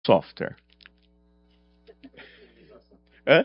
software. Hã?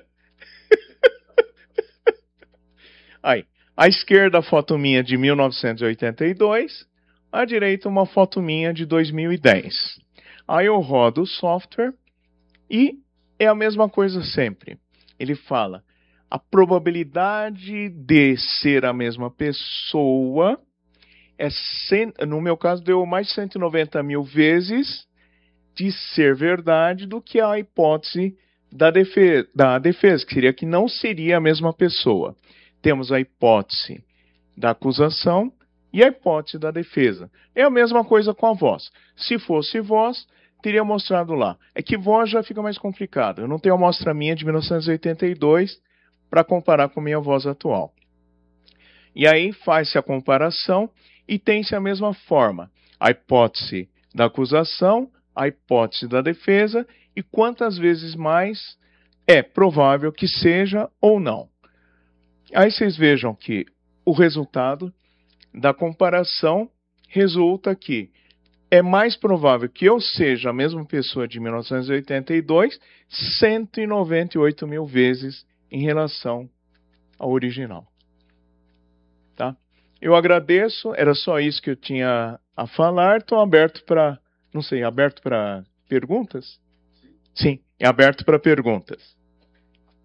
Aí, à esquerda a foto minha de 1982, à direita uma foto minha de 2010. Aí eu rodo o software e é a mesma coisa sempre. Ele fala, a probabilidade de ser a mesma pessoa é, no meu caso, deu mais de 190 mil vezes de ser verdade do que a hipótese da defesa, que seria que não seria a mesma pessoa. Temos a hipótese da acusação e a hipótese da defesa. É a mesma coisa com a voz. Se fosse voz, teria mostrado lá. É que voz já fica mais complicado. Eu não tenho a amostra minha de 1982 para comparar com a minha voz atual. E aí faz-se a comparação e tem-se a mesma forma. A hipótese da acusação, a hipótese da defesa e quantas vezes mais é provável que seja ou não. Aí vocês vejam que o resultado da comparação resulta que é mais provável que eu seja a mesma pessoa de 1982 198 mil vezes em relação ao original. Tá? Eu agradeço, era só isso que eu tinha a falar. Estou aberto para, não sei, aberto para perguntas? Sim, é aberto para perguntas.